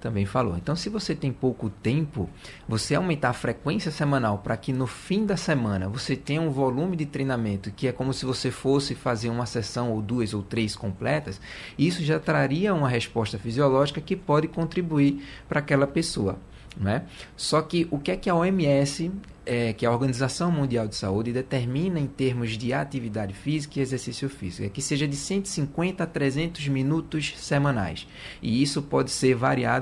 também falou. Então, se você tem pouco tempo, você aumentar a frequência semanal para que no fim da semana você tenha um volume de treinamento que é como se você fosse fazer uma sessão ou 2 ou 3 completas, isso já traria uma resposta fisiológica que pode contribuir para aquela pessoa. Né? Só que o que é que a OMS, que é a Organização Mundial de Saúde, determina em termos de atividade física e exercício físico? É que seja de 150 a 300 minutos semanais. E isso pode ser variado